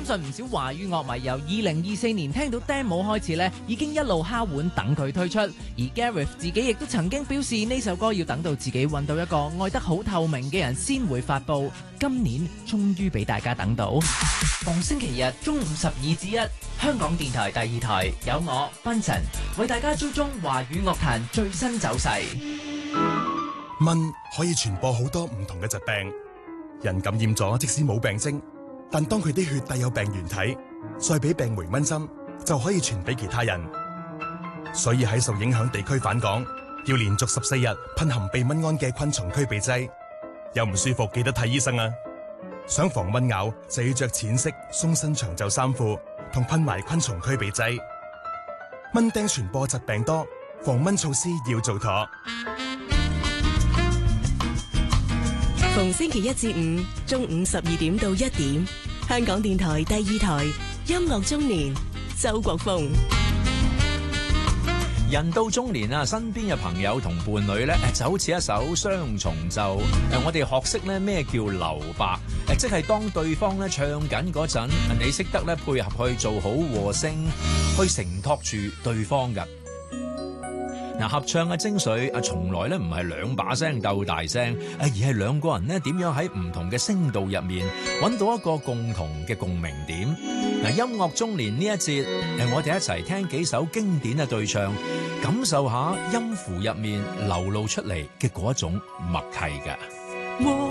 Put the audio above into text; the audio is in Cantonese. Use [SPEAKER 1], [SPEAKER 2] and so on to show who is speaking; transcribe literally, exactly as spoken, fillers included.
[SPEAKER 1] 信唔少華語樂迷由二零二四年聽到 demo 開始咧，已經一路敲碗等佢推出。而 Gareth 自己亦都曾經表示呢首歌要等到自己揾到一個愛得好透明嘅人先會發佈。今年終於俾大家等到。逢星期日中午十二至一，香港電台第二台有我賓晨為大家追蹤華語樂壇最新走勢。
[SPEAKER 2] 蚊可以傳播好多唔同嘅疾病，人感染咗即使冇病徵，但當佢啲血帶有病原體，再俾病媒蚊針就可以傳俾其他人。所以喺受影響地區返港，要連續十四日噴含避蚊胺嘅昆蟲驅鼻劑。有唔舒服記得睇醫生啊！想防蚊咬就要着淺色鬆身長袖衫褲，同噴埋昆蟲驅鼻劑。蚊叮傳播疾病多，防蚊措施要做妥。
[SPEAKER 3] 逢星期一至五中午十二點到一點，香港電台第二台音樂中年，周國峰。
[SPEAKER 4] 人到中年啊，身邊嘅朋友同伴侶咧，就好似一首雙重奏。誒，我哋學識咧咩叫留白，誒，即係當對方咧唱緊嗰陣，你識得咧配合去做好和聲，去承托住對方嘅。嗱，合唱嘅精髓啊，從來咧唔係兩把聲鬥大聲，誒，而係兩個人咧點樣喺唔同嘅聲道入面揾到一個共同嘅共鳴點。嗱，音樂中年呢一節，誒，我哋一齊聽幾首經典嘅對唱，感受下音符入面流露出嚟嘅嗰種默契嘅。